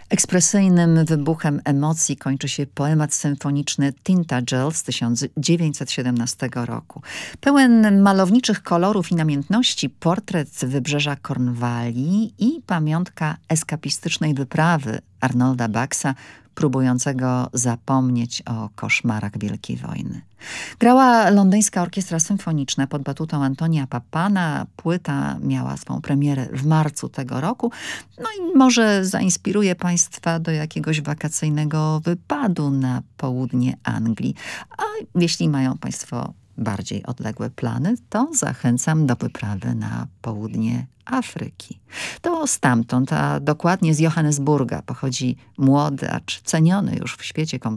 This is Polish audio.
Ekspresyjnym wybuchem emocji kończy się poemat symfoniczny Tintagel z 1917 roku. Pełen malowniczych kolorów i namiętności portret wybrzeża Kornwalii i pamiątka eskapistycznej wyprawy Arnolda Baxa, próbującego zapomnieć o koszmarach Wielkiej Wojny. Grała Londyńska Orkiestra Symfoniczna pod batutą Antonia Papana. Płyta miała swą premierę w marcu tego roku. No i może zainspiruje Państwa do jakiegoś wakacyjnego wypadu na południe Anglii. A jeśli mają Państwo bardziej odległe plany, to zachęcam do wyprawy na południe Afryki. To stamtąd, a dokładnie z Johannesburga pochodzi młody, acz ceniony już w świecie kompozytor